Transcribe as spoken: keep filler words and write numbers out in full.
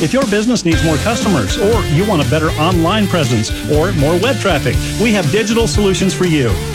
If your business needs more customers, or you want a better online presence, or more web traffic, we have digital solutions for you.